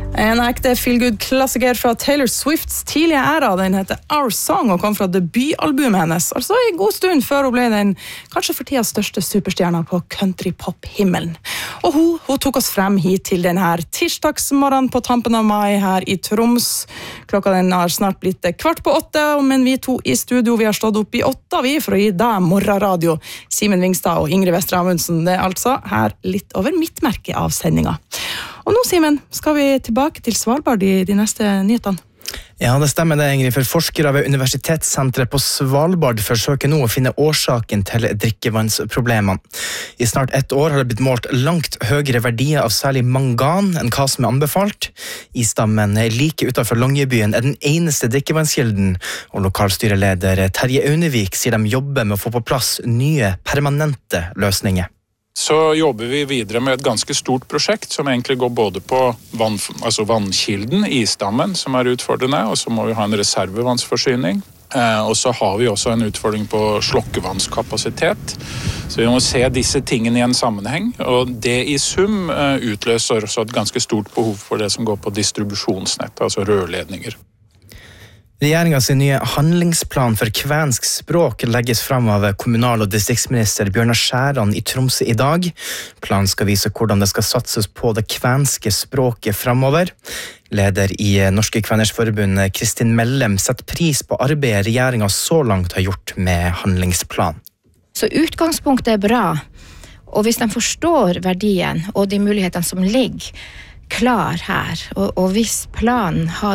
En ekte feel-good-klassiker fra Taylor Swifts tidlige æra. Den heter Our Song og kom fra debutalbumet hennes. Altså en god stund før hun ble den kanskje for tida største superstjerna på countrypop-himmelen. Og hun tok oss frem hit til denne tirsdagsmorgen på tampen av mai her i Troms. Klokka den har snart blitt 7:15, men vi to i studio, vi har stått opp i 8 vi for å gi deg morgenradio. Simen Vingstad og Ingrid Vestre Amundsen, det er altså her litt over midtmerket av sendinga. Og nå, Simen, skal vi tilbake til Svalbard i de neste nyhetene. Ja, det stemmer det, Ingrid, for forskere ved Universitetssenteret på Svalbard forsøker nå å finne årsaken til drikkevannsproblemene. I snart 1 år har det blitt målt langt høyere verdier av særlig mangan enn hva som er anbefalt. Isdammen like utenfor Longyearbyen er den eneste drikkevannskilden, og lokalstyreleder Terje Aunevik sier de jobber med å få på plass nye, permanente løsninger. Så jobber vi videre med et ganske stort prosjekt som egentlig går både på vannkilden, isdammen, som er utfordrende, og så må vi ha en reservevannsforsyning. Og så har vi også en utfordring på slokkevannskapasitet. Så vi må se disse tingene i en sammenheng, og det i sum utløser også et ganske stort behov for det som går på distribusjonsnett, altså rørledninger. Regjeringens nye handlingsplan for kvensk språk legges frem av kommunal- og distriktsminister Bjørnar Skjæran i Tromsø i dag. Planen skal vise hvordan det skal satses på det kvenske språket fremover. Leder i Norske Kveners Forbund, Kristin Mellem, setter pris på arbeidet regjeringen så langt har gjort med handlingsplan. Så utgangspunktet er bra, og hvis de forstår verdien og de mulighetene som ligger klar her, og hvis planen har